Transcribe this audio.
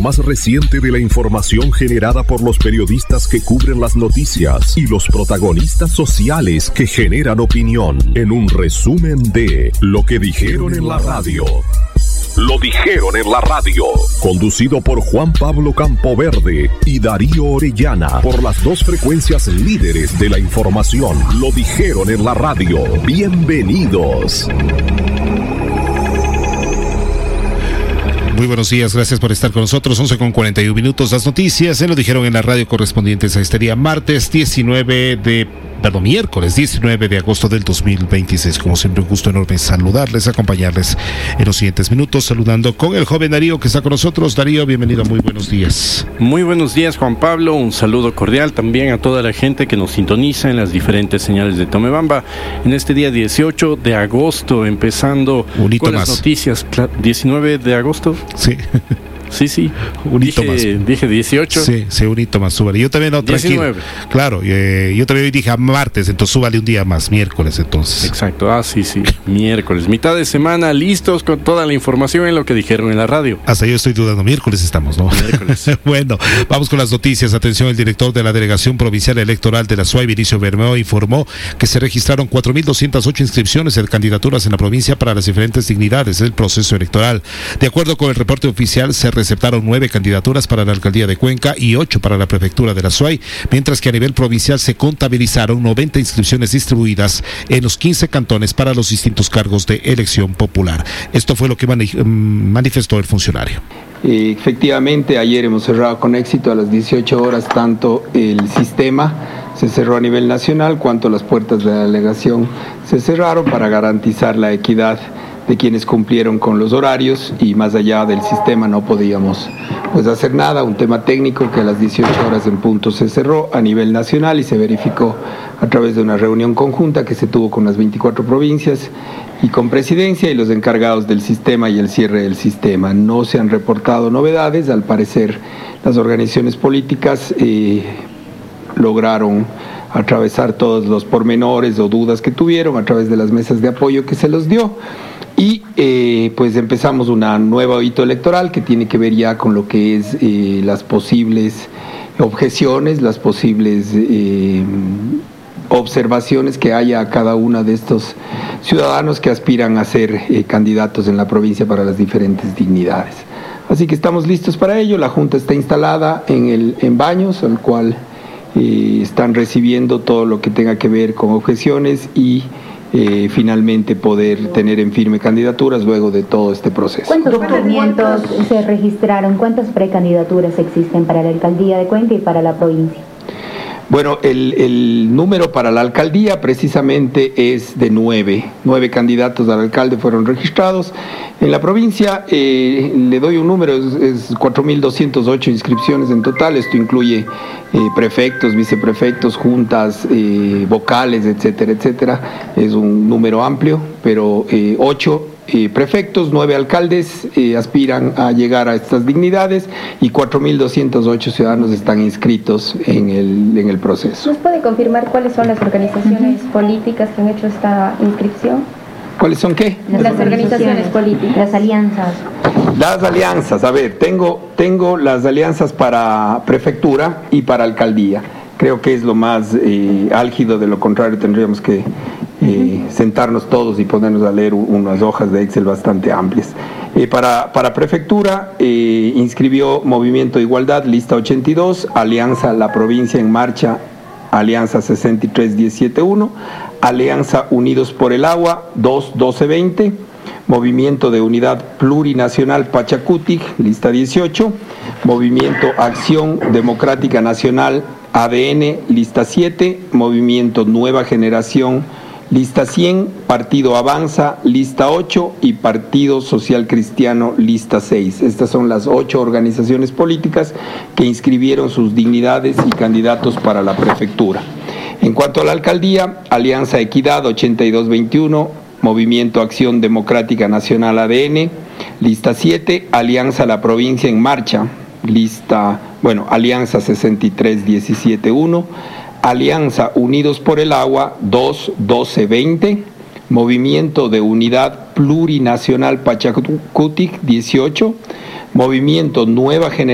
más reciente de la información generada por los periodistas que cubren las noticias y los protagonistas sociales que generan opinión, en un resumen de Lo que dijeron en la radio. Lo dijeron en la radio. Conducido por Juan Pablo Campoverde y Darío Orellana, por las dos frecuencias líderes de la información. Lo dijeron en la radio. Bienvenidos. Muy buenos días, gracias por estar con nosotros. 11:41. Las noticias se lo dijeron en la radio correspondientes a este día, miércoles 19 de agosto del 2026. Como siempre, un gusto enorme saludarles, acompañarles en los siguientes minutos, saludando con el joven Darío que está con nosotros. Darío, bienvenido, muy buenos días. Muy buenos días, Juan Pablo. Un saludo cordial también a toda la gente que nos sintoniza en las diferentes señales de Tomebamba. En este día 18 de agosto, empezando con las noticias. 19 de agosto. Sí. Sí. Un hito más. Dije 18. Sí, un hito más, súbale. Yo también, 19. Tranquilo. Claro, yo también dije a martes, entonces súbale un día más, miércoles entonces. Exacto, sí, miércoles. Mitad de semana, listos con toda la información en lo que dijeron en la radio. Hasta yo estoy dudando, miércoles estamos, ¿no? Miércoles. Bueno, vamos con las noticias. Atención, el director de la Delegación Provincial Electoral de la SUAY, Vinicio Bermeo, informó que se registraron 4.208 inscripciones de candidaturas en la provincia para las diferentes dignidades del proceso electoral. De acuerdo con el reporte oficial, se aceptaron 9 candidaturas para la alcaldía de Cuenca y 8 para la prefectura de la SUAY, mientras que a nivel provincial se contabilizaron 90 inscripciones distribuidas en los 15 cantones para los distintos cargos de elección popular. Esto fue lo que manifestó el funcionario. Efectivamente, ayer hemos cerrado con éxito a las 18 horas tanto el sistema, se cerró a nivel nacional, cuanto las puertas de la delegación se cerraron para garantizar la equidad de quienes cumplieron con los horarios, y más allá del sistema no podíamos hacer nada. Un tema técnico que a las 18 horas en punto se cerró a nivel nacional y se verificó a través de una reunión conjunta que se tuvo con las 24 provincias y con Presidencia y los encargados del sistema y el cierre del sistema. No se han reportado novedades. Al parecer las organizaciones políticas lograron atravesar todos los pormenores o dudas que tuvieron a través de las mesas de apoyo que se los dio. Y pues empezamos una nueva hito electoral que tiene que ver ya con lo que es las posibles objeciones, las posibles observaciones que haya a cada uno de estos ciudadanos que aspiran a ser candidatos en la provincia para las diferentes dignidades. Así que estamos listos para ello. La Junta está instalada en Baños, al cual están recibiendo todo lo que tenga que ver con objeciones y finalmente poder tener en firme candidaturas luego de todo este proceso. ¿Cuántos movimientos se registraron? ¿Cuántas precandidaturas existen para la alcaldía de Cuenca y para la provincia? Bueno, el número para la alcaldía precisamente es de 9. 9 candidatos al alcalde fueron registrados. En la provincia, le doy un número, es 4.208 inscripciones en total. Esto incluye prefectos, viceprefectos, juntas, vocales, etcétera, etcétera. Es un número amplio, pero 8 prefectos, 9 alcaldes aspiran a llegar a estas dignidades y 4.208 ciudadanos están inscritos en el proceso. ¿Nos puede confirmar cuáles son las organizaciones políticas que han hecho esta inscripción? ¿Cuáles son qué? Las organizaciones políticas, las alianzas. Las alianzas, a ver, tengo las alianzas para prefectura y para alcaldía. Creo que es lo más álgido, de lo contrario tendríamos que sentarnos todos y ponernos a leer unas hojas de Excel bastante amplias. Para prefectura inscribió Movimiento de Igualdad, lista 82, Alianza La Provincia en Marcha, Alianza 63171, Alianza Unidos por el Agua 21220, Movimiento de Unidad Plurinacional Pachacutic, lista 18, Movimiento Acción Democrática Nacional ADN, lista 7, Movimiento Nueva Generación, lista 100, Partido Avanza, lista 8 y Partido Social Cristiano, lista 6. Estas son las 8 organizaciones políticas que inscribieron sus dignidades y candidatos para la prefectura. En cuanto a la alcaldía, Alianza Equidad 8221, Movimiento Acción Democrática Nacional ADN, lista 7, Alianza La Provincia en Marcha, Alianza 63171, Alianza Unidos por el Agua 21220, Movimiento de Unidad Plurinacional Pachacutic 18, Movimiento Nueva Generación